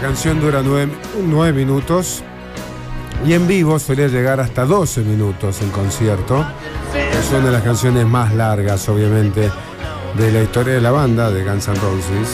canción dura 9 minutos y en vivo solía llegar hasta 12 minutos en concierto. Es una de las canciones más largas, obviamente, de la historia de la banda de Guns N' Roses.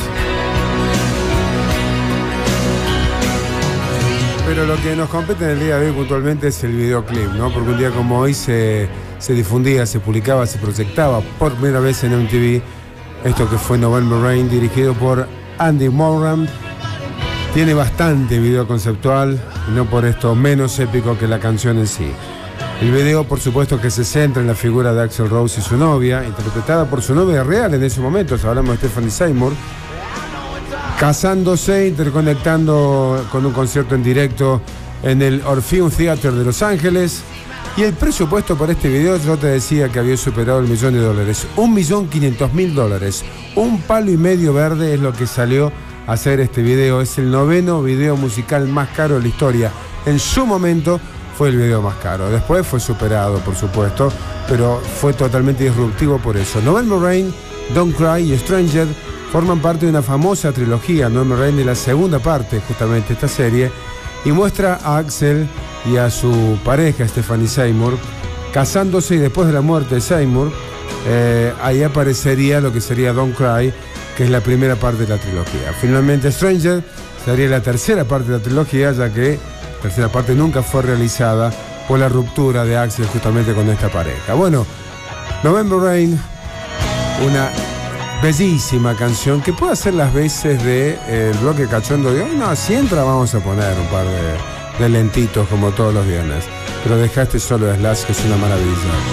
Pero lo que nos compete en el día de hoy puntualmente es el videoclip, ¿no? Porque un día como hoy se difundía, se publicaba, se proyectaba por primera vez en MTV esto que fue November Rain, dirigido por Andy Moran. Tiene bastante video conceptual y no por esto menos épico que la canción en sí. El video, por supuesto, que se centra en la figura de Axl Rose y su novia, interpretada por su novia real en ese momento, hablamos de Stephanie Seymour, casándose, interconectando con un concierto en directo en el Orpheum Theater de Los Ángeles. Y el presupuesto para este video, yo te decía que había superado el $1.000.000. $1.500.000. Un palo y medio verde es lo que salió a hacer este video. Es el 9º video musical más caro de la historia. En su momento fue el video más caro. Después fue superado, por supuesto, pero fue totalmente disruptivo por eso. November Rain, Don't Cry y Stranger forman parte de una famosa trilogía, November Rain, de la segunda parte, justamente, de esta serie, y muestra a Axl y a su pareja, Stephanie Seymour, casándose, y después de la muerte de Seymour, ahí aparecería lo que sería Don't Cry, que es la primera parte de la trilogía. Finalmente, Stranger sería la tercera parte de la trilogía, ya que la tercera parte nunca fue realizada por la ruptura de Axl justamente con esta pareja. Bueno, November Rain, una bellísima canción que puede hacer las veces del bloque cachondo de hoy. No, si entra vamos a poner un par de lentitos como todos los viernes, pero dejaste solo Slash, que es una maravilla.